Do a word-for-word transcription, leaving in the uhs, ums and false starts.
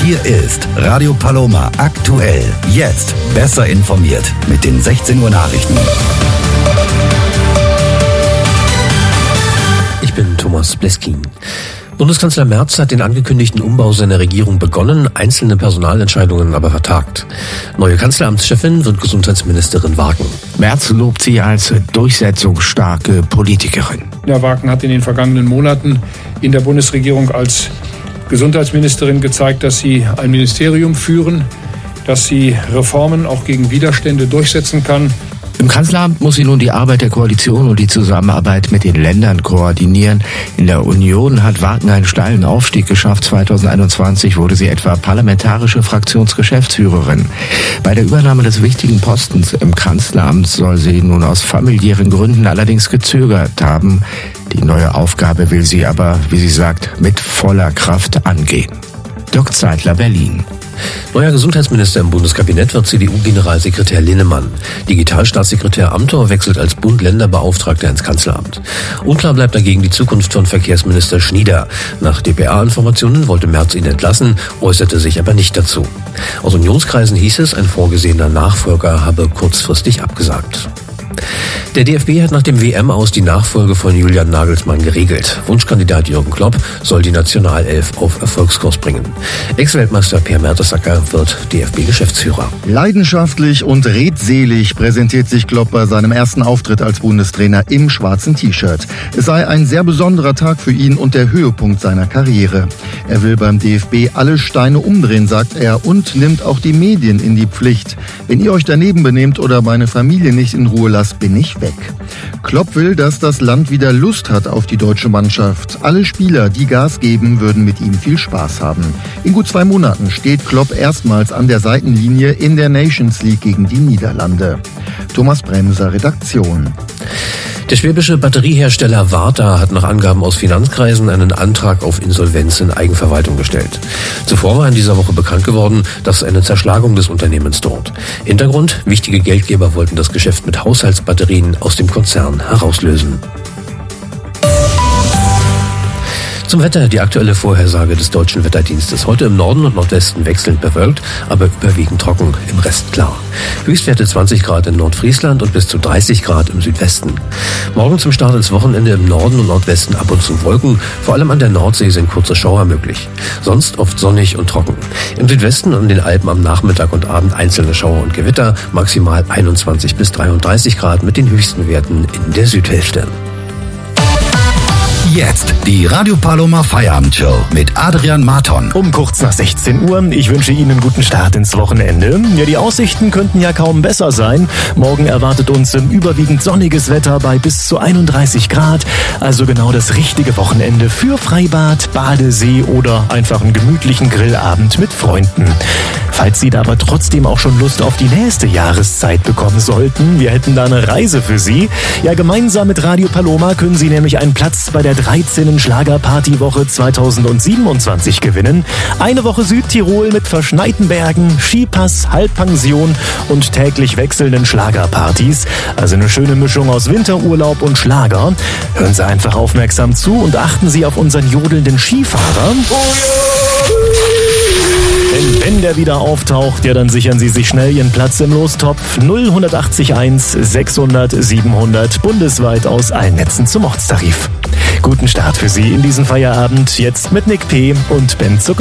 Hier ist Radio Paloma aktuell. Jetzt besser informiert mit den sechzehn Uhr Nachrichten. Ich bin Thomas Bleskin. Bundeskanzler Merz hat den angekündigten Umbau seiner Regierung begonnen, einzelne Personalentscheidungen aber vertagt. Neue Kanzleramtschefin wird Gesundheitsministerin Wagen. Merz lobt sie als durchsetzungsstarke Politikerin. Herr Wagen hat in den vergangenen Monaten in der Bundesregierung als Gesundheitsministerin gezeigt, dass sie ein Ministerium führen, dass sie Reformen auch gegen Widerstände durchsetzen kann. Im Kanzleramt muss sie nun die Arbeit der Koalition und die Zusammenarbeit mit den Ländern koordinieren. In der Union hat Wagen einen steilen Aufstieg geschafft. zweitausendeinundzwanzig wurde sie etwa parlamentarische Fraktionsgeschäftsführerin. Bei der Übernahme des wichtigen Postens im Kanzleramt soll sie nun aus familiären Gründen allerdings gezögert haben. Die neue Aufgabe will sie aber, wie sie sagt, mit voller Kraft angehen. Dirk Zeitler, Berlin. Neuer Gesundheitsminister im Bundeskabinett wird C D U-Generalsekretär Linnemann. Digitalstaatssekretär Amthor wechselt als Bund-Länder-Beauftragter ins Kanzleramt. Unklar bleibt dagegen die Zukunft von Verkehrsminister Schnieder. Nach D P A-Informationen wollte Merz ihn entlassen, äußerte sich aber nicht dazu. Aus Unionskreisen hieß es, ein vorgesehener Nachfolger habe kurzfristig abgesagt. Der D F B hat nach dem W M-Aus die Nachfolge von Julian Nagelsmann geregelt. Wunschkandidat Jürgen Klopp soll die Nationalelf auf Erfolgskurs bringen. Ex-Weltmeister Per Mertesacker wird D F B-Geschäftsführer. Leidenschaftlich und redselig präsentiert sich Klopp bei seinem ersten Auftritt als Bundestrainer im schwarzen T-Shirt. Es sei ein sehr besonderer Tag für ihn und der Höhepunkt seiner Karriere. Er will beim D F B alle Steine umdrehen, sagt er, und nimmt auch die Medien in die Pflicht. Wenn ihr euch daneben benehmt oder meine Familie nicht in Ruhe lasst, bin ich weg. Klopp will, dass das Land wieder Lust hat auf die deutsche Mannschaft. Alle Spieler, die Gas geben, würden mit ihm viel Spaß haben. In gut zwei Monaten steht Klopp erstmals an der Seitenlinie in der Nations League gegen die Niederlande. Thomas Bremser, Redaktion. Der schwäbische Batteriehersteller Varta hat nach Angaben aus Finanzkreisen einen Antrag auf Insolvenz in Eigenverwaltung gestellt. Zuvor war in dieser Woche bekannt geworden, dass eine Zerschlagung des Unternehmens droht. Hintergrund: wichtige Geldgeber wollten das Geschäft mit Haushaltsbatterien aus dem Konzern herauslösen. Zum Wetter, die aktuelle Vorhersage des Deutschen Wetterdienstes. Heute im Norden und Nordwesten wechselnd bewölkt, aber überwiegend trocken, im Rest klar. Höchstwerte zwanzig Grad in Nordfriesland und bis zu dreißig Grad im Südwesten. Morgen zum Start ins Wochenende im Norden und Nordwesten ab und zu Wolken. Vor allem an der Nordsee sind kurze Schauer möglich. Sonst oft sonnig und trocken. Im Südwesten und den Alpen am Nachmittag und Abend einzelne Schauer und Gewitter. Maximal einundzwanzig bis dreiunddreißig Grad mit den höchsten Werten in der Südhälfte. Jetzt die Radio Paloma Feierabendshow mit Adrian Marton. Um kurz nach sechzehn Uhr. Ich wünsche Ihnen einen guten Start ins Wochenende. Ja, die Aussichten könnten ja kaum besser sein. Morgen erwartet uns überwiegend sonniges Wetter bei bis zu einunddreißig Grad. Also genau das richtige Wochenende für Freibad, Badesee oder einfach einen gemütlichen Grillabend mit Freunden. Falls Sie da aber trotzdem auch schon Lust auf die nächste Jahreszeit bekommen sollten, wir hätten da eine Reise für Sie. Ja, gemeinsam mit Radio Paloma können Sie nämlich einen Platz bei der dreizehnten Schlagerpartywoche zweitausendsiebenundzwanzig gewinnen. Eine Woche Südtirol mit verschneiten Bergen, Skipass, Halbpension und täglich wechselnden Schlagerpartys. Also eine schöne Mischung aus Winterurlaub und Schlager. Hören Sie einfach aufmerksam zu und achten Sie auf unseren jodelnden Skifahrer. Denn wenn der wieder auftaucht, ja, dann sichern Sie sich schnell Ihren Platz im Lostopf null eins acht eins sechshundert siebenhundert bundesweit aus allen Netzen zum Ortstarif. Guten Start für Sie in diesen Feierabend, jetzt mit Nick P. und Ben Zucker.